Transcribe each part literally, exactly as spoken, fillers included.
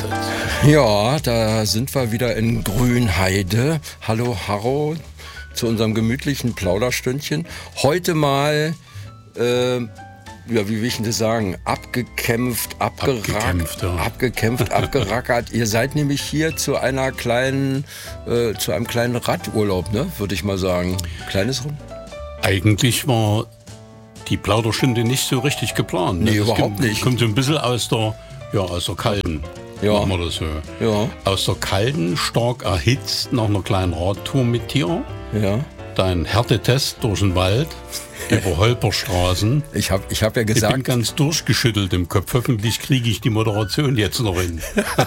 Kassett. Ja, da sind wir wieder in Grünheide. Hallo Harro zu unserem gemütlichen Plauderstündchen. Heute mal, äh, ja, wie will ich denn das sagen, abgekämpft, abgerackt, abgekämpft, ja. abgekämpft, abgerackert. Ihr seid nämlich hier zu einer kleinen, äh, zu einem kleinen Radurlaub, ne, würde ich mal sagen. Kleines Rum? Eigentlich war die Plauderstunde nicht so richtig geplant. Ne? Nee, das überhaupt kommt, nicht. Kommt so ein bisschen aus der, ja, aus der kalten. Ja. Machen wir das so. Ja. Aus der kalten, stark erhitzt, nach einer kleinen Radtour mit dir. Ja. Dein Härtetest durch den Wald, über Holperstraßen. Ich habe ich hab ja gesagt... Ich bin ganz durchgeschüttelt im Kopf. Hoffentlich kriege ich die Moderation jetzt noch hin.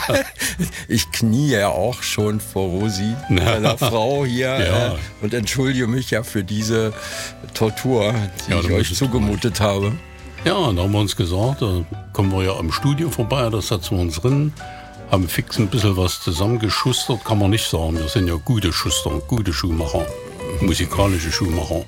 Ich knie ja auch schon vor Rosi, meiner Frau hier, ja. äh, und entschuldige mich ja für diese Tortur, die ja, ich euch zugemutet habe. Ja, da haben wir uns gesagt, da kommen wir ja am Studio vorbei, da setzen wir uns drin, haben fix ein bisschen was zusammengeschustert, kann man nicht sagen. Wir sind ja gute Schuster, gute Schuhmacher, musikalische Schuhmacher.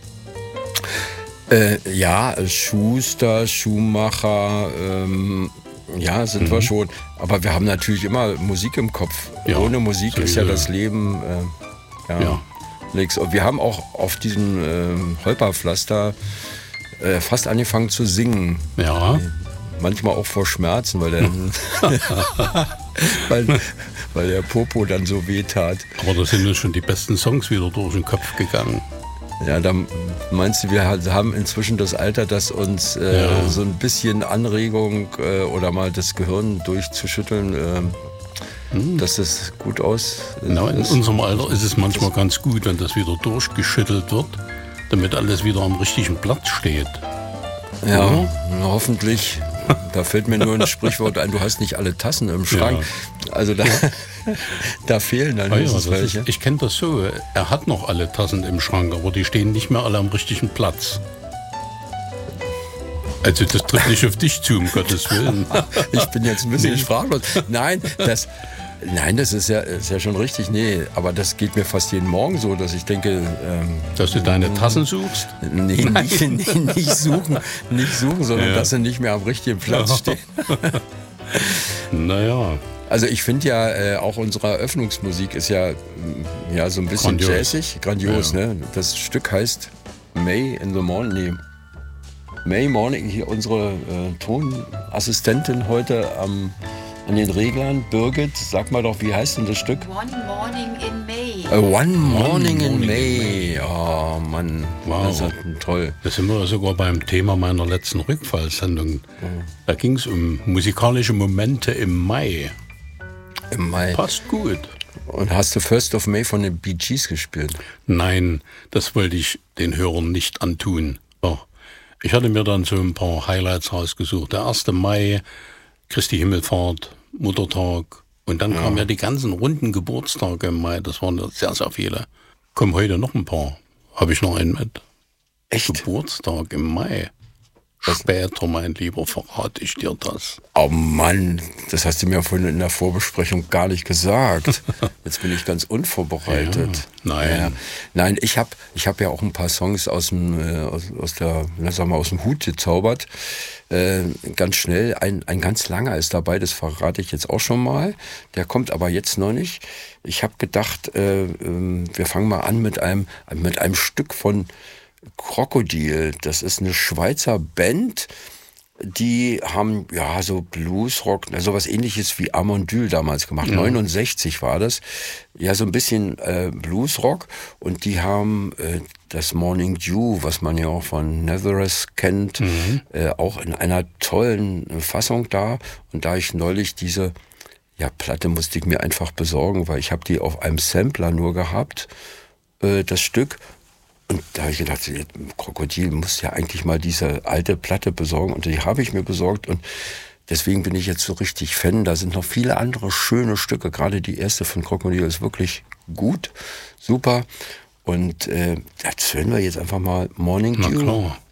Äh, ja, Schuster, Schuhmacher, ähm, ja, sind mhm. wir schon. Aber wir haben natürlich immer Musik im Kopf. Ja, ohne Musik so ist ja das Leben äh, ja, ja. nichts. Und wir haben auch auf diesem äh, Holperpflaster äh, fast angefangen zu singen. Ja. Äh, manchmal auch vor Schmerzen, weil der, weil, weil der Popo dann so weh tat. Aber da sind uns schon die besten Songs wieder durch den Kopf gegangen. Ja, da meinst du, wir haben inzwischen das Alter, dass uns äh, ja. so ein bisschen Anregung äh, oder mal das Gehirn durchzuschütteln, äh, hm. dass das gut aus Na, in ist. unserem Alter ist es manchmal ganz gut, wenn das wieder durchgeschüttelt wird, damit alles wieder am richtigen Platz steht. Ja, ja? Na, hoffentlich. Da fällt mir nur ein Sprichwort ein, du hast nicht alle Tassen im Schrank. Ja. Also da, da fehlen dann höchstens ja, welche. Ist, ich kenne das so, er hat noch alle Tassen im Schrank, aber die stehen nicht mehr alle am richtigen Platz. Also das tritt nicht auf dich zu, um Gottes Willen. Ich bin jetzt ein bisschen Nee. sprachlos. Nein, das... Nein, das ist ja, ist ja schon richtig. Nee, aber das geht mir fast jeden Morgen so, dass ich denke... Ähm, dass du deine Tassen suchst? Nee, nicht, nee, nicht suchen, nicht suchen, sondern ja. dass sie nicht mehr am richtigen Platz stehen. Naja. Also ich finde ja, äh, auch unsere Eröffnungsmusik ist ja, ja so ein bisschen Grandios. jazzig, grandios. Ja. Ne? Das Stück heißt May in the Morning. Nee. May Morning, hier unsere äh, Tonassistentin heute am... an den Reglern. Birgit, sag mal doch, wie heißt denn das Stück? One Morning in May. Uh, one Morning, One in, morning May. in May. Oh Mann, wow. Das ist toll. Da sind wir sogar beim Thema meiner letzten Rückfallsendung. Mhm. Da ging es um musikalische Momente im Mai. Im Mai. Passt gut. Und hast du First of May von den Bee Gees gespielt? Nein, das wollte ich den Hörern nicht antun. Oh. Ich hatte mir dann so ein paar Highlights rausgesucht. Der erste Mai, Christi Himmelfahrt, Muttertag und dann ja. kamen ja die ganzen runden Geburtstage im Mai, das waren sehr, sehr viele. Kommen heute noch ein paar, habe ich noch einen mit. Echt? Geburtstag im Mai. Was? Später, mein Lieber, verrate ich dir das. Oh Mann, das hast du mir vorhin in der Vorbesprechung gar nicht gesagt. Jetzt bin ich ganz unvorbereitet. Ja, nein. Ja. Nein, ich habe ich hab ja auch ein paar Songs aus dem, äh, aus, aus, der, na, sag mal, aus dem Hut gezaubert. Äh, ganz schnell, ein, ein ganz langer ist dabei, das verrate ich jetzt auch schon mal. Der kommt aber jetzt noch nicht. Ich habe gedacht, äh, äh, wir fangen mal an mit einem, mit einem Stück von Krokodil. Das ist eine Schweizer Band, die haben ja so Bluesrock, so was ähnliches wie Amondyl damals gemacht. Ja. neunundsechzig war das. Ja, so ein bisschen äh, Bluesrock. Und die haben äh, das Morning Dew, was man ja auch von Nazareth kennt, mhm. äh, auch in einer tollen Fassung da. Und da ich neulich diese ja, Platte musste ich mir einfach besorgen, weil ich habe die auf einem Sampler nur gehabt, äh, das Stück. Und da habe ich gedacht, Krokodil muss ja eigentlich mal diese alte Platte besorgen. Und die habe ich mir besorgt. Und deswegen bin ich jetzt so richtig Fan. Da sind noch viele andere schöne Stücke. Gerade die erste von Krokodil ist wirklich gut, super. Und äh, jetzt hören wir jetzt einfach mal Morning Dew.